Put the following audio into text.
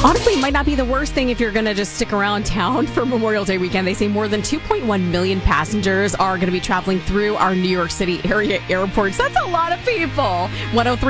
Honestly, it might not be the worst thing if you're going to just stick around town for Memorial Day weekend. They say more than 2.1 million passengers are going to be traveling through our New York City area airports. That's a lot of people. 103